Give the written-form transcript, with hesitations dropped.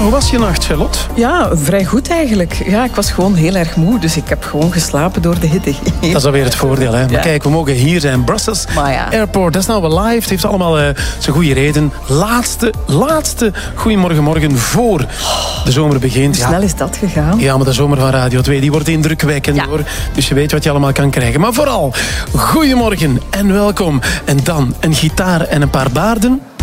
hoe was je nacht, Charlotte? Ja, vrij goed eigenlijk. Ja, ik was gewoon heel erg moe, dus ik heb gewoon geslapen door de hitte. Dat is alweer het voordeel, hè? Maar kijk, we mogen hier zijn. Brussels Airport, dat is nou wel live. Het heeft allemaal zijn goede reden. Laatste goeiemorgen voor de zomer begint. Hoe snel is dat gegaan? Ja, maar de zomer van Radio 2, die wordt indrukwekkend, hoor. Dus je weet wat je allemaal kan krijgen. Maar vooral, goeiemorgen en welkom. En dan een gitaar en een paar baarden.